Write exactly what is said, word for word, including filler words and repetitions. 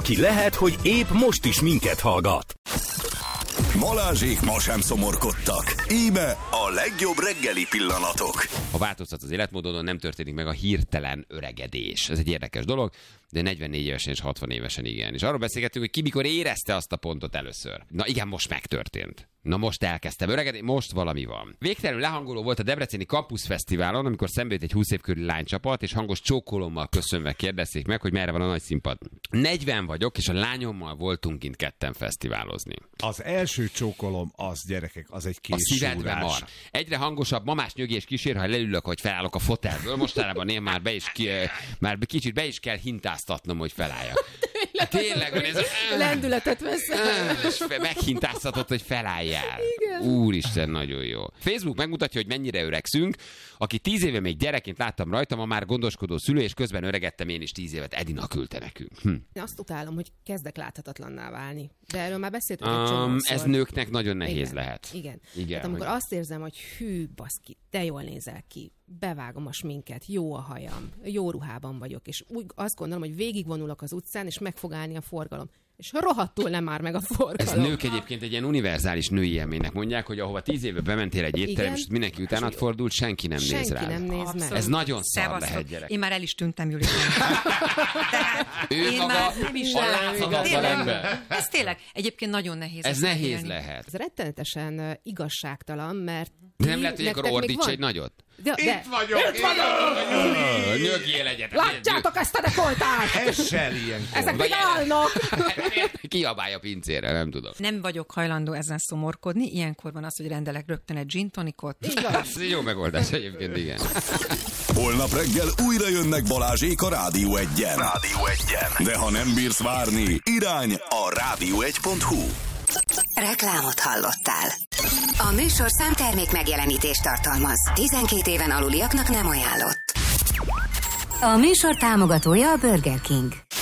aki lehet, hogy épp most is minket hallgat. Balázsék ma sem szomorkodtak. Íme a legjobb reggeli pillanatok. Ha változtat az életmódon, nem történik meg a hirtelen öregedés. Ez egy érdekes dolog, de negyvennégy évesen és hatvan évesen igen. És arról beszélgettünk, hogy ki mikor érezte azt a pontot először. Na igen, most megtörtént. Na most elkezdtem öregedni, most valami van. Végtelenül lehangoló volt a Debreceni Campus Fesztiválon, amikor szembe jött egy húsz év körüli lánycsapat, és hangos csókolommal köszönve kérdezték meg, hogy merre van a nagy színpad. negyven vagyok, és a lányommal voltunk kint ketten fesztiválozni. Az első csókolom az, gyerekek, az egy kis a szívedbe mar. Egyre hangosabb mamás nyögés kísér, ha leülök, hogy felállok a fotelből. Mostanában én már be is ki, már kicsit be is kell hintáztatnom, hogy felálljak. Tényleg van ez a... Lendületet vesz. És meghintáztatod, hogy felállják. Igen. Úristen, nagyon jó. Facebook megmutatja, hogy mennyire öregszünk. Aki tíz éve még gyerekként láttam rajta, ma már gondoskodó szülő, és közben öregettem én is tíz évet. Edina küldte nekünk. Hm. Én azt utálom, hogy kezdek láthatatlanná válni. De erről már beszéltünk um, egy csomószor. Ez nőknek nagyon nehéz Igen. lehet. Igen. Igen. Hát amikor hogy... azt érzem, hogy hű, baszki, de jól nézel ki, bevágom a sminket, jó a hajam, jó ruhában vagyok, és úgy azt gondolom, hogy végigvonulok az utcán, és meg fog állni a forgalom. És rohadtul nem már meg a forgalom. Ez nők egyébként egy ilyen univerzális női élménynek mondják, hogy ahova tíz éve bementél egy étterem, és mindenki utánad fordult, senki nem senki néz rá. nem néz Abszolút. meg. Ez nagyon szar Szevasztok. lehet, gyerek. Én már el is tűntem, Juli. Tehát Ő én maga már nem is a láthatatlan ember. Ez tényleg, egyébként nagyon nehéz. Ez ezt nehéz megélni. lehet. Ez rettenetesen uh, igazságtalan, mert... De nem lehet, hogy akkor nektek még ordíts van- egy nagyot? De, de, Itt vagyok! Itt vagyok! Nyögjél egyet. látjátok ezt a dekoltást? Essel ilyenkor. Ezek még állnak! Kiabálja pincére, nem tudom. Nem vagyok hajlandó ezen szomorkodni. Ilyenkor van az, hogy rendelek rögtön egy gin tonicot. Ez egy jó megoldás egyébként, igen. Holnap reggel újra jönnek Balázsék a Rádió egyen. Rádió egyen. De ha nem bírsz várni, irány a rádió egy pont hu. Reklámot hallottál. A műsorszám termék megjelenítést tartalmaz. tizenkét éven aluliaknak nem ajánlott. A műsor támogatója a Burger King.